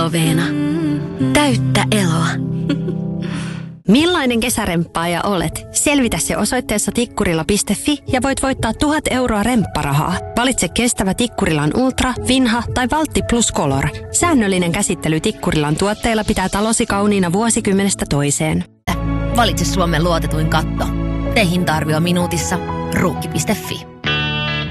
Eloveena. Täyttä eloa. Millainen kesäremppaaja olet? Selvitä se osoitteessa tikkurila.fi ja voit voittaa 1000 euroa rempparahaa. Valitse kestävä Tikkurilan Ultra, Vinha tai Valtti Plus Color. Säännöllinen käsittely Tikkurilan tuotteilla pitää talosi kauniina vuosikymmenestä toiseen. Valitse Suomen luotetuin katto. Tee hinta-arvio minuutissa. Ruukki.fi.